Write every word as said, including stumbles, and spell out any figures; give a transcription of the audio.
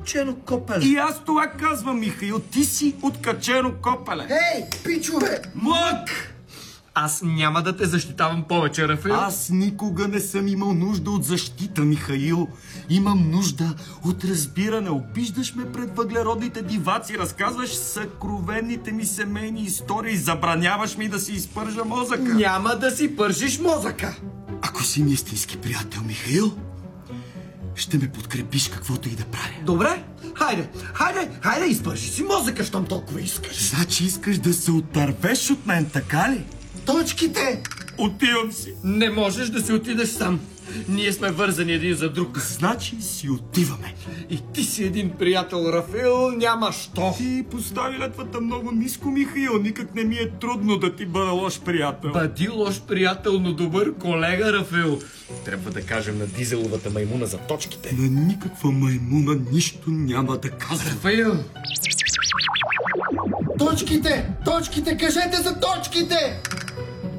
откачено копеле. И аз това казвам, Михаил. Ти си откачено копеле. Ей, пичове! Млък! Аз няма да те защитавам повече, Рафаел. Аз никога не съм имал нужда от защита, Михаил. Имам нужда от разбиране. Обиждаш ме пред въглеродните диваци, разказваш съкровенните ми семейни истории, забраняваш ми да си изпържа мозъка. Няма да си пържиш мозъка. Ако си ми истински приятел, Михаил, ще ме подкрепиш каквото и да правя. Добре, хайде, хайде, хайде, изпържи си мозъка, щом толкова искаш. Значи искаш да се отървеш от мен, така ли? Точките! Отивам си. Не можеш да си отидеш сам. Ние сме вързани един за друг. Значи си отиваме. И ти си един приятел, Рафаел, няма що. Ти постави летвата много ниско, Михаил. Никак не ми е трудно да ти бъда лош приятел. Бъди лош приятел, но добър колега, Рафаел. Трябва да кажем на дизеловата маймуна за точките. На никаква маймуна нищо няма да казвам. Рафаел! Точките! Точките! Кажете за точките!